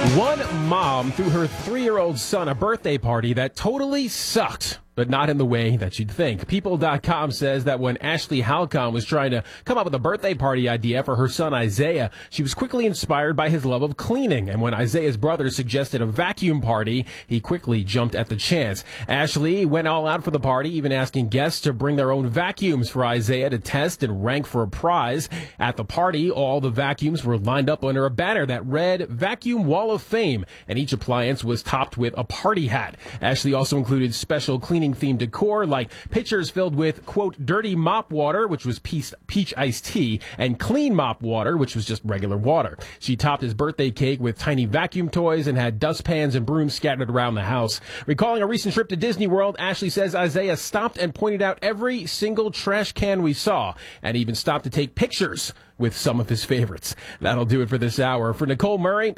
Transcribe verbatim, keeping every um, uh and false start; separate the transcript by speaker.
Speaker 1: One mom threw her three-year-old son a birthday party that totally sucked, but not in the way that you'd think. People dot com says that when Ashley Halcon was trying to come up with a birthday party idea for her son Isaiah, she was quickly inspired by his love of cleaning. And when Isaiah's brother suggested a vacuum party, he quickly jumped at the chance. Ashley went all out for the party, even asking guests to bring their own vacuums for Isaiah to test and rank for a prize. At the party, all the vacuums were lined up under a banner that read Vacuum Wall of Fame, and each appliance was topped with a party hat. Ashley also included special cleaning themed decor like pitchers filled with, quote, dirty mop water, which was peach, peach iced tea, and clean mop water, which was just regular water. She topped his birthday cake with tiny vacuum toys and had dustpans and brooms scattered around the house. Recalling a recent trip to Disney World, Ashley says Isaiah stopped and pointed out every single trash can we saw, and even stopped to take pictures with some of his favorites. That'll do it for this hour. For Nicole Murray,